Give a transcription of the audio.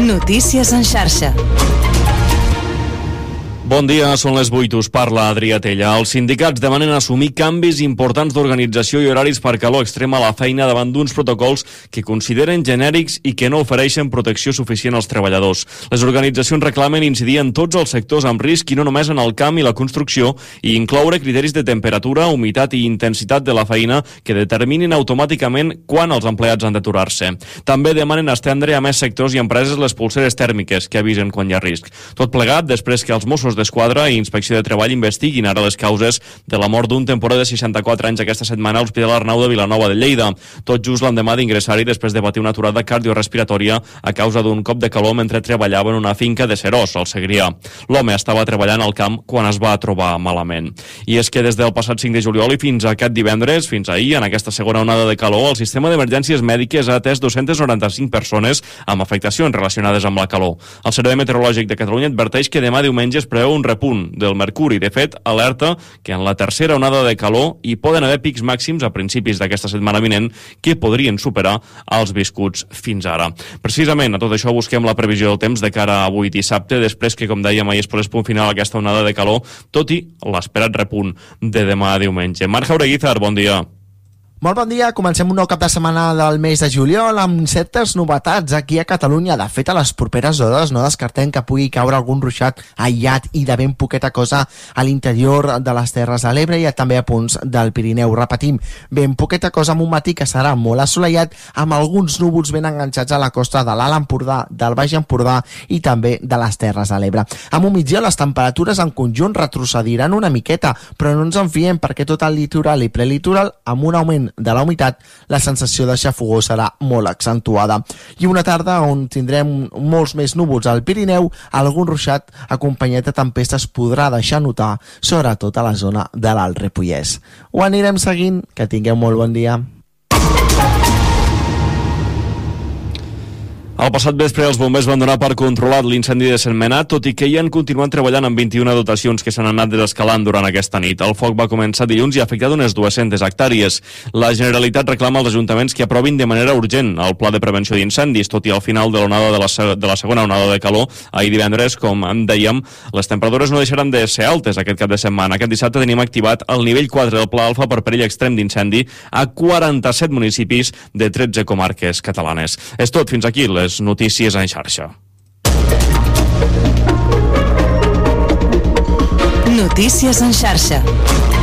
Notícies en xarxa. Bon dia, són les 8, us parla Adrià Tella. Els sindicats demanen assumir canvis importants d'organització i horaris per calor extrema a la feina davant d'uns protocols que consideren genèrics i que no ofereixen protecció suficient als treballadors. Les organitzacions reclamen incidir en tots els sectors amb risc i no només en el camp i la construcció, i incloure criteris de temperatura, humitat i intensitat de la feina que determinin automàticament quan els empleats han d'aturar-se. També demanen estendre a més sectors i empreses les polseres tèrmiques que avisen quan hi ha risc. Tot plegat després que els Mossos d'Esquadra i Inspecció de Treball investiguin ara les causes de la mort d'un temporer de 64 anys aquesta setmana a l'Hospital Arnau de Vilanova de Lleida, tot just l'endemà d'ingressar-hi després de patir una aturada cardiorrespiratòria a causa d'un cop de calor mentre treballava en una finca de Serós, al Segrià. L'home estava treballant al camp quan es va trobar malament. I és que des del passat 5 de juliol i fins a aquest divendres, fins ahir, en aquesta segona onada de calor, el sistema d'emergències mèdiques ha atès 295 persones amb afectacions relacionades amb la calor. El Servei Meteorològic de Catalunya adverteix que demà diumenge es preveu un repunt del mercuri. De fet, alerta que en la tercera onada de calor hi poden haver pics màxims a principis d'aquesta setmana vinent que podrien superar els viscuts fins ara. Precisament a tot això busquem la previsió del temps de cara a avui dissabte, després que, com dèiem, ahir es posés punt final a aquesta onada de calor, tot i l'esperat repunt de demà diumenge. Marc Jaureguizar, bon dia. Molt bon dia, comencem un nou cap de setmana del mes de juliol amb certes novetats aquí a Catalunya. De fet, a les properes hores no descartem que pugui caure algun ruixat aïllat i de ben poqueta cosa a l'interior de les Terres de l'Ebre i també a punts del Pirineu. Repetim, ben poqueta cosa amb un matí que serà molt assolellat amb alguns núvols ben enganxats a la costa de l'Alt Empordà, del Baix Empordà i també de les Terres de l'Ebre. A migdia les temperatures en conjunt retrocediran una miqueta, però no ens en fiem perquè tot el litoral i prelitoral amb un augment de la humitat, la sensació de xafogor serà molt accentuada. I una tarda on tindrem molts més núvols al Pirineu, algun ruixat acompanyat de tempestes podrà deixar notar, sobretot a la zona de l'Alt Ripollès. Ho anirem seguint, que tingueu molt bon dia. El passat vespre els bombers van donar per controlat l'incendi de Sentmenat, tot i que hi han continuat treballant amb 21 dotacions que s'han anat desescalant durant aquesta nit. El foc va començar dilluns i ha afectat unes 200 hectàrees. La Generalitat reclama als ajuntaments que aprovin de manera urgent el pla de prevenció d'incendis, tot i al final de l'onada de la segona onada de calor. Ahir divendres, com en dèiem, les temperatures no deixaran de ser altes aquest cap de setmana. Aquest dissabte tenim activat el nivell 4 del Pla Alfa per perill extrem d'incendi a 47 municipis de 13 comarques catalanes. És tot, fins aquí les notícies en xarxa. Notícies en xarxa.